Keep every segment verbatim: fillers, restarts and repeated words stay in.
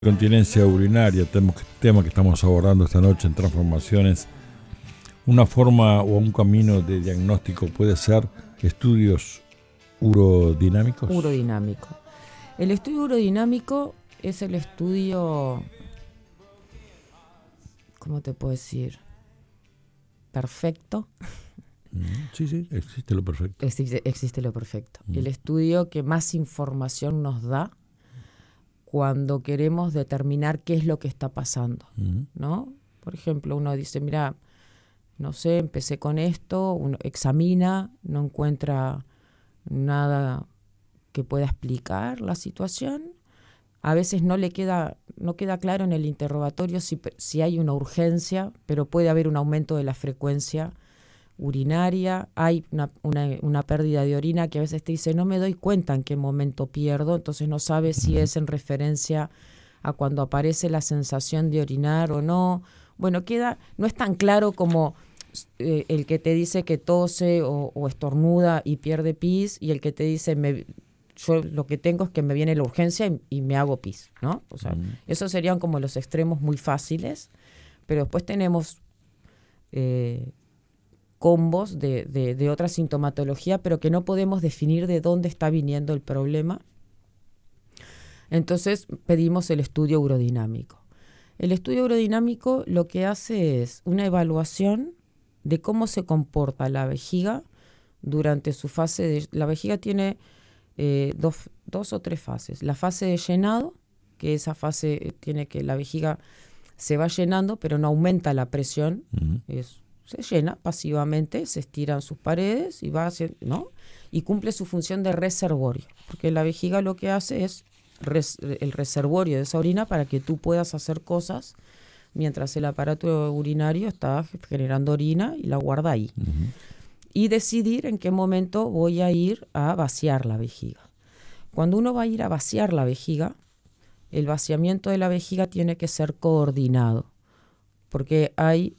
Continencia urinaria, tema, tema que estamos abordando esta noche en Transformaciones. Una forma o un camino de diagnóstico puede ser estudios urodinámicos. Urodinámico. El estudio urodinámico es el estudio, ¿cómo te puedo decir? Perfecto. Sí, sí, existe lo perfecto. Existe, existe lo perfecto. Mm. El estudio que más información nos da cuando queremos determinar qué es lo que está pasando, Mm. ¿no? Por ejemplo, uno dice, mira, no sé, empecé con esto, uno examina, no encuentra nada que pueda explicar la situación. A veces no le queda, no queda claro en el interrogatorio si, si hay una urgencia, pero puede haber un aumento de la frecuencia urinaria, hay una, una, una pérdida de orina que a veces te dice, no me doy cuenta en qué momento pierdo, entonces no sabes si es en referencia a cuando aparece la sensación de orinar o no. Bueno, queda, no es tan claro como eh, el que te dice que tose o, o estornuda y pierde pis, y el que te dice, me, yo lo que tengo es que me viene la urgencia y, y me hago pis, ¿no? O sea, mm. esos serían como los extremos muy fáciles, pero después tenemos Eh, combos de, de, de otra sintomatología, pero que no podemos definir de dónde está viniendo el problema. Entonces pedimos el estudio urodinámico. El estudio urodinámico lo que hace es una evaluación de cómo se comporta la vejiga durante su fase de... La vejiga tiene eh, dos, dos o tres fases. La fase de llenado, que esa fase tiene que la vejiga se va llenando, pero no aumenta la presión, uh-huh. es se llena pasivamente, se estiran sus paredes y va hacia, ¿no? Y cumple su función de reservorio, porque la vejiga lo que hace es res, el reservorio de esa orina para que tú puedas hacer cosas mientras el aparato urinario está generando orina y la guarda ahí. Uh-huh. Y decidir en qué momento voy a ir a vaciar la vejiga. Cuando uno va a ir a vaciar la vejiga, el vaciamiento de la vejiga tiene que ser coordinado, porque hay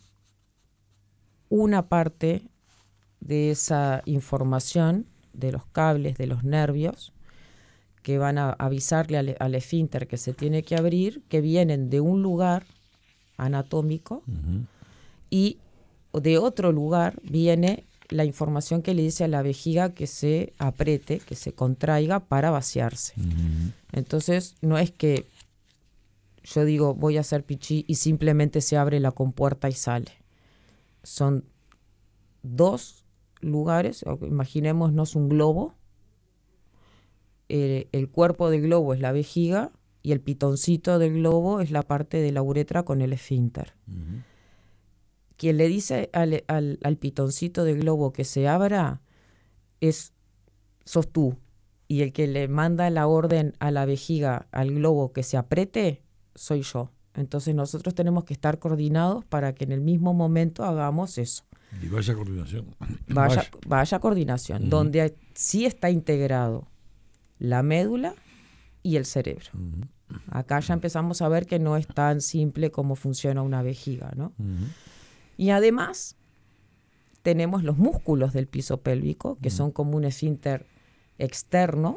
una parte de esa información, de los cables, de los nervios, que van a avisarle al, al esfínter que se tiene que abrir, que vienen de un lugar anatómico, uh-huh. y de otro lugar viene la información que le dice a la vejiga que se apriete, que se contraiga para vaciarse. Uh-huh. Entonces, no es que yo digo voy a hacer pichí y simplemente se abre la compuerta y sale. Son dos lugares, imaginémonos un globo, eh, el cuerpo del globo es la vejiga y el pitoncito del globo es la parte de la uretra con el esfínter. Uh-huh. Quien le dice al, al, al pitoncito del globo que se abra es, sos tú, y el que le manda la orden a la vejiga, al globo que se apriete, soy yo. Entonces nosotros tenemos que estar coordinados para que en el mismo momento hagamos eso. Y vaya coordinación. Vaya, vaya. vaya coordinación, uh-huh. donde sí está integrado la médula y el cerebro. Uh-huh. Acá ya empezamos a ver que no es tan simple como funciona una vejiga, ¿no? Uh-huh. Y además tenemos los músculos del piso pélvico, que uh-huh. son como un esfínter externo,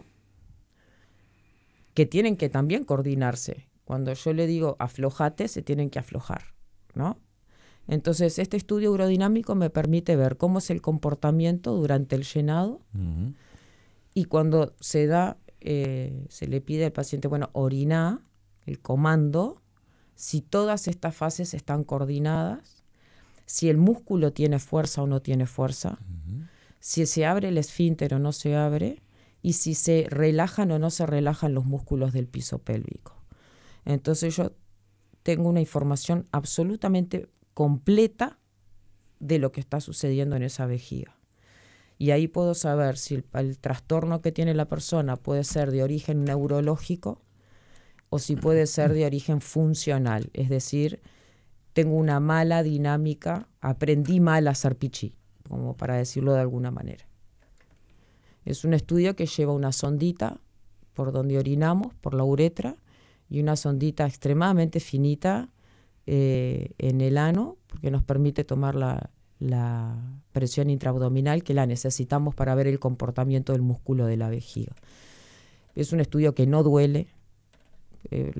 que tienen que también coordinarse. Cuando yo le digo aflojate, se tienen que aflojar, ¿no? Entonces, este estudio urodinámico me permite ver cómo es el comportamiento durante el llenado, uh-huh. y cuando se da, eh, se le pide al paciente, bueno, orina, el comando, si todas estas fases están coordinadas, si el músculo tiene fuerza o no tiene fuerza, uh-huh. si se abre el esfínter o no se abre, y si se relajan o no se relajan los músculos del piso pélvico. Entonces yo tengo una información absolutamente completa de lo que está sucediendo en esa vejiga. Y ahí puedo saber si el, el trastorno que tiene la persona puede ser de origen neurológico o si puede ser de origen funcional. Es decir, tengo una mala dinámica, aprendí mal a hacer pichí, como para decirlo de alguna manera. Es un estudio que lleva una sondita por donde orinamos, por la uretra, y una sondita extremadamente finita eh, en el ano, porque nos permite tomar la, la presión intraabdominal que la necesitamos para ver el comportamiento del músculo de la vejiga. Es un estudio que no duele, eh,